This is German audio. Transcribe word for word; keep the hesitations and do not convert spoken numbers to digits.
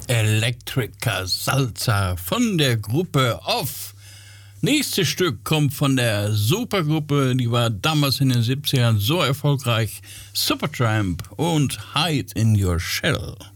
Electrica Salsa von der Gruppe Off. Nächstes Stück kommt von der Supergruppe, die war damals in den siebzigern so erfolgreich. Supertramp und Hide in Your Shell.